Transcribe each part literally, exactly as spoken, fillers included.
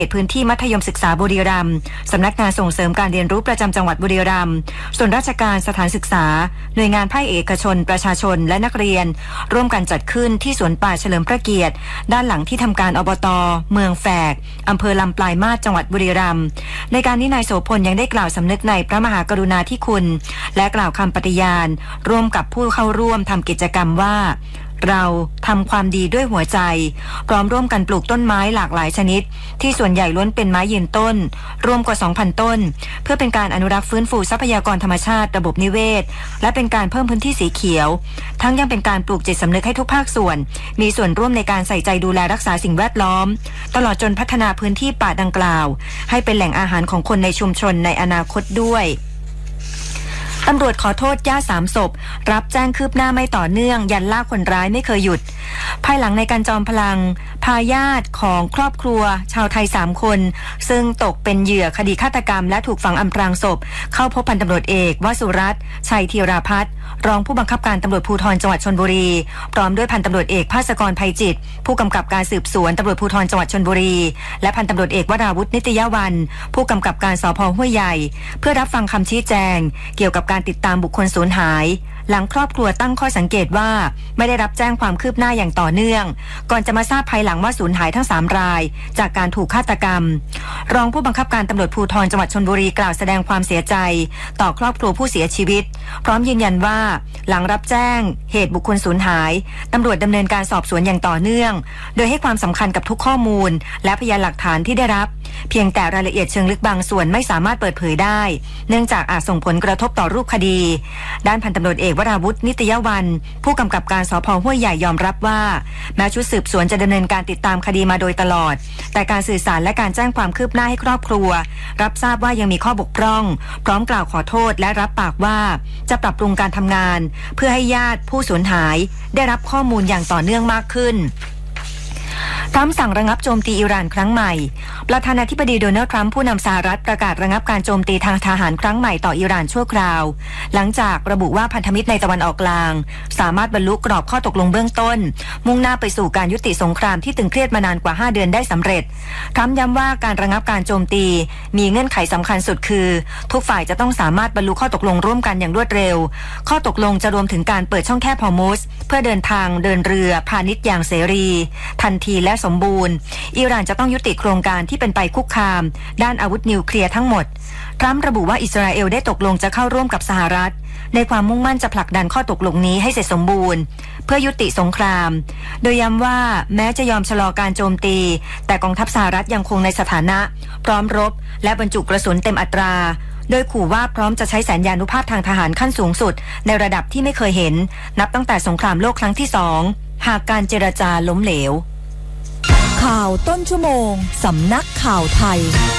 พื้นที่มัธยมศึกษาบุรีรัมย์สำนักงานส่งเสริมการเรียนรู้ประจำจังหวัดบุรีรัมย์ส่วนราชการสถานศึกษาหน่วยงานภาคเอกชนประชาชนและนักเรียนร่วมกันจัดขึ้นที่สวนป่าเฉลิมพระเกียรติด้านหลังที่ทำการอบต.เมืองแฝกอำเภอลำปลายมาศจังหวัดบุรีรัมย์ในการนี้นายโสพลยังได้กล่าวสำนึกในพระมหากรุณาธิคุณและกล่าวคำปฏิญาณร่วมกับผู้เข้าร่วมทำกิจกรรมว่าเราทำความดีด้วยหัวใจพร้อมร่วมกันปลูกต้นไม้หลากหลายชนิดที่ส่วนใหญ่ล้วนเป็นไม้ยืนต้นรวมกว่า สองพัน ต้นเพื่อเป็นการอนุรักษ์ฟื้นฟูทรัพยากรธรรมชาติระบบนิเวศและเป็นการเพิ่มพื้นที่สีเขียวทั้งยังเป็นการปลูกจิตสำนึกให้ทุกภาคส่วนมีส่วนร่วมในการใส่ใจดูแลรักษาสิ่งแวดล้อมตลอดจนพัฒนาพื้นที่ป่าดังกล่าวให้เป็นแหล่งอาหารของคนในชุมชนในอนาคตด้วยตำรวจขอโทษญาติสามศพรับแจ้งคืบหน้าไม่ต่อเนื่องยันล่าคนร้ายไม่เคยหยุดภายหลังในการจอมพลังพาญาติของครอบครัวชาวไทยสามคนซึ่งตกเป็นเหยื่อคดีฆาตกรรมและถูกฝังอำพรางศพเข้าพบพันตำรวจเอกวสุรัตน์ชัยธีราภัทรรองผู้บังคับการตำรวจภูธรจังหวัดชลบุรีพร้อมด้วยพันตำรวจเอกภาสกรไพจิตผู้กำกับการสืบสวนตำรวจภูธรจังหวัดชลบุรีและพันตำรวจเอกวราวุฒินิตยวันผู้กำกับการสภ.ห้วยใหญ่เพื่อรับฟังคำชี้แจงเกี่ยวกับการติดตามบุคคลสูญหายหลังครอบครัวตั้งข้อสังเกตว่าไม่ได้รับแจ้งความคืบหน้าอย่างต่อเนื่องก่อนจะมาทราบภายหลังว่าสูญหายทั้งสามรายจากการถูกฆาตกรรมรองผู้บังคับการตำรวจภูธรจังหวัดชลบุรีกล่าวแสดงความเสียใจต่อครอบครัวผู้เสียชีวิตพร้อมยืนยันว่าหลังรับแจ้งเหตุบุคคลสูญหายตำรวจดำเนินการสอบสวนอย่างต่อเนื่องโดยให้ความสำคัญกับทุกข้อมูลและพยานหลักฐานที่ได้รับเพียงแต่รายละเอียดเชิงลึกบางส่วนไม่สามารถเปิดเผยได้เนื่องจากอาจส่งผลกระทบต่อรูปคดีด้านพันตำรวจเอกวราวุฒินิตยวันผู้กำกับการสภ.ห้วยใหญ่ยอมรับว่าแม้ชุดสืบสวนจะดำเนินการติดตามคดีมาโดยตลอดแต่การสื่อสารและการแจ้งความคืบหน้าให้ครอบครัวรับทราบว่ายังมีข้อบกพร่องพร้อมกล่าวขอโทษและรับปากว่าจะปรับปรุงการทำงานเพื่อให้ญาติผู้สูญหายได้รับข้อมูลอย่างต่อเนื่องมากขึ้นทรัมป์สั่งระงับโจมตีอิหร่านครั้งใหม่ประธานาธิบดีโดนัลด์ทรัมป์ผู้นำสหรัฐประกาศระงับการโจมตีทางทหารครั้งใหม่ต่ออิหร่านชั่วคราวหลังจากระบุว่าพันธมิตรในตะวันออกกลางสามารถบรรลุกรอบข้อตกลงเบื้องต้นมุ่งหน้าไปสู่การยุติสงครามที่ตึงเครียดมานานกว่าห้าเดือนได้สำเร็จทรัมป์ย้ำว่าการระงับการโจมตีมีเงื่อนไขสำคัญสุดคือทุกฝ่ายจะต้องสามารถบรรลุข้อตกลงร่วมกันอย่างรวดเร็วข้อตกลงจะรวมถึงการเปิดช่องแคบฮอร์มุสเพื่อเดินทางเดินเรือพาณิชย์อย่างเสรีทันทีและสมบูรณ์อิหร่านจะต้องยุติโครงการที่เป็นไปคุกคามด้านอาวุธนิวเคลียร์ทั้งหมดทรัมป์ระบุว่าอิสราเอลได้ตกลงจะเข้าร่วมกับสหรัฐในความมุ่งมั่นจะผลักดันข้อตกลงนี้ให้เสร็จสมบูรณ์เพื่อยุติสงครามโดยย้ำว่าแม้จะยอมชะลอการโจมตีแต่กองทัพสหรัฐยังคงในสถานะพร้อมรบและบรรจุกระสุนเต็มอัตราโดยขู่ว่าพร้อมจะใช้แสนยานุภาพทางทหารขั้นสูงสุดในระดับที่ไม่เคยเห็นนับตั้งแต่สงครามโลกครั้งที่สองหากการเจรจาล้มเหลวข่าวต้นชั่วโมงสำนักข่าวไทย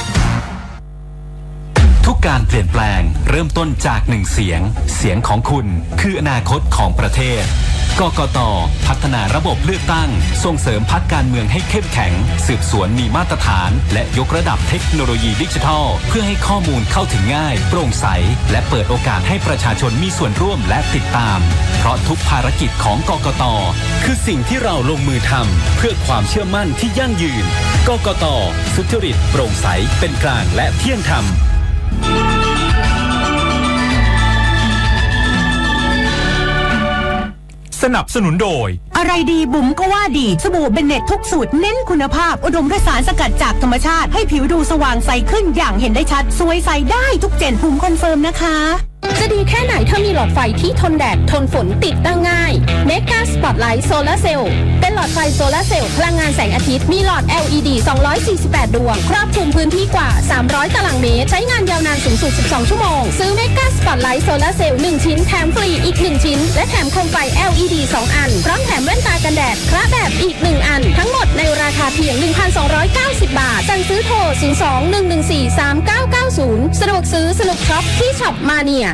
ทุกการเปลี่ยนแปลงเริ่มต้นจากหนึ่งเสียงเสียงของคุณคืออนาคตของประเทศกกต.พัฒนาระบบเลือกตั้งส่งเสริมพรรคการเมืองให้เข้มแข็งสืบสวนมีมาตรฐานและยกระดับเทคโนโลยีดิจิทัลเพื่อให้ข้อมูลเข้าถึงง่ายโปร่งใสและเปิดโอกาสให้ประชาชนมีส่วนร่วมและติดตามเพราะทุกภารกิจของกกต.คือสิ่งที่เราลงมือทำเพื่อความเชื่อมั่นที่ยั่งยืนกกต.สุจริตโปร่งใสเป็นกลางและเที่ยงธรรมสนับสนุนโดยอะไรดีบุ๋มก็ว่าดีสบู่เบนเน็ตทุกสูตรเน้นคุณภาพอุดมด้วยสารสกัดจากธรรมชาติให้ผิวดูสว่างใสขึ้นอย่างเห็นได้ชัดสวยใสได้ทุกเจนภูมิคอนเฟิร์มนะคะจะดีแค่ไหนถ้ามีหลอดไฟที่ทนแดดทนฝนติดตั้งง่าย Mega Spotlight Solar Cell เป็นหลอดไฟโซลาร์เซลล์พลังงานแสงอาทิตย์มีหลอด แอล อี ดี สองร้อยสี่สิบแปด ดวงครอบคลุมพื้นที่กว่าสามร้อยตารางเมตรใช้งานยาวนานสูงสุดสิบสองชั่วโมงซื้อ Mega Spotlight Solar Cell หนึ่งชิ้นแถมฟรีอีกหนึ่งชิ้นและแถมโคมไฟ แอล อี ดี สองอันพร้อมแถมแว่นตากันแดดคระแบบอีกหนึ่งอันทั้งหมดในราคาเพียง หนึ่งพันสองร้อยเก้าสิบ บาทสั่งซื้อโทรศูนย์ สอง หนึ่ง หนึ่ง สี่ สาม เก้า เก้า ศูนย์สะดวกซื้อสนุกช็อปที่ช็อปมาเนีย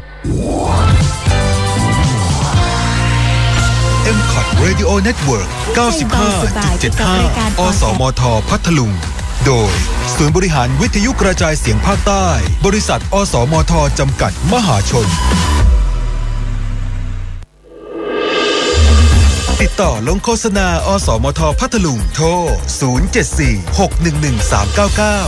เอ็ม คอท Radio Network เก้าสิบห้าจุดเจ็ดห้า อสมท พัทลุงโดยศูนย์บริหารวิทยุกระจายเสียงภาคใต้บริษัทอสมทจำกัดมหาชนติดต่อลงโฆษณาอสมทพัทลุงโทรศูนย์ เจ็ด สี่ หก หนึ่ง หนึ่ง สาม เก้า เก้า